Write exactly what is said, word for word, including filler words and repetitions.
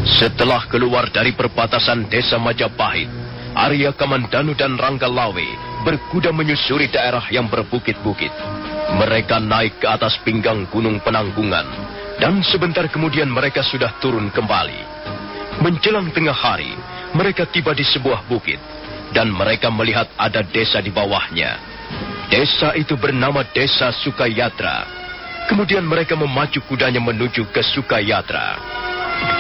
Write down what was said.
Setelah keluar dari perbatasan desa Majapahit, Arya Kamandanu dan Rangga Lawe berkuda menyusuri daerah yang berbukit-bukit. Mereka naik ke atas pinggang Gunung Penanggungan, dan sebentar kemudian mereka sudah turun kembali. Menjelang tengah hari, mereka tiba di sebuah bukit, dan mereka melihat ada desa di bawahnya. Desa itu bernama Desa Sukayatra. Kemudian mereka memacu kudanya menuju ke Sukayatra.